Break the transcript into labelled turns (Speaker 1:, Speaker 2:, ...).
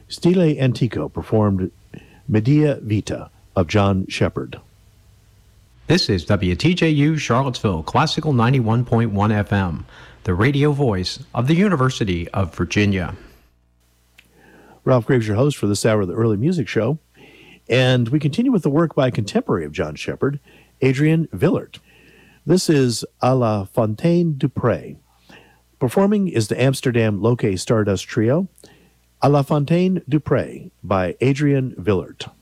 Speaker 1: Stile Antico performed Medea Vita of John Shepherd.
Speaker 2: This is WTJU Charlottesville Classical 91.1 FM, the radio voice of the University of Virginia.
Speaker 1: Ralph Graves, your host for this hour of the Early Music Show. And we continue with the work by a contemporary of John Shepherd, Adrian Villert. This is À la Fontaine du Pré. Performing is the Amsterdam Loke Stardust Trio, À la Fontaine du Pré by Adrian Villert.